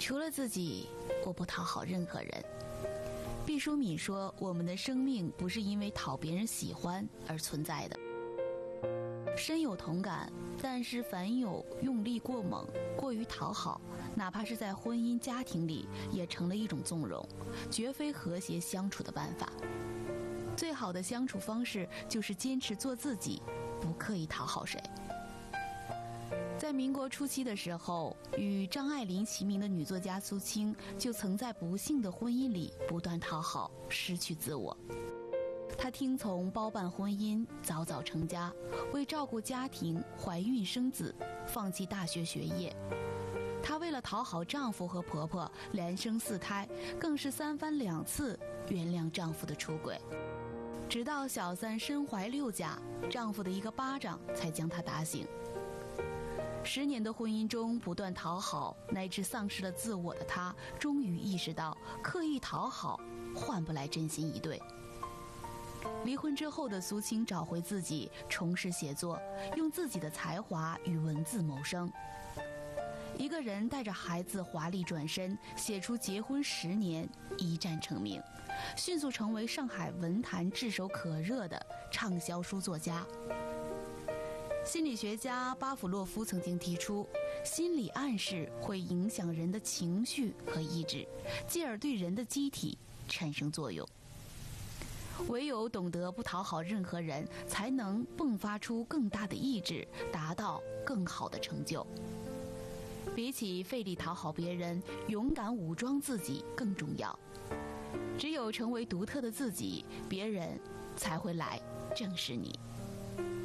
除了自己，我不讨好任何人。毕淑敏说，我们的生命不是因为讨别人喜欢而存在的。深有同感，但是凡有用力过猛、过于讨好，哪怕是在婚姻家庭里，也成了一种纵容，绝非和谐相处的办法。最好的相处方式就是坚持做自己，不刻意讨好谁。在民国初期的时候，与张爱玲齐名的女作家苏青就曾在不幸的婚姻里不断讨好，失去自我。她听从包办婚姻，早早成家，为照顾家庭怀孕生子，放弃大学学业。她为了讨好丈夫和婆婆，连生4胎，更是3番2次原谅丈夫的出轨。直到小三身怀6甲，丈夫的一个巴掌才将她打醒。10年的婚姻中不断讨好乃至丧失了自我的她，终于意识到刻意讨好换不来真心一对。离婚之后的苏青找回自己，重拾写作，用自己的才华与文字谋生。一个人带着孩子华丽转身，写出结婚10年，一战成名，迅速成为上海文坛炙手可热的畅销书作家。心理学家巴甫洛夫曾经提出，心理暗示会影响人的情绪和意志，继而对人的机体产生作用。唯有懂得不讨好任何人，才能迸发出更大的意志，达到更好的成就。比起费力讨好别人，勇敢武装自己更重要。只有成为独特的自己，别人才会来正视你。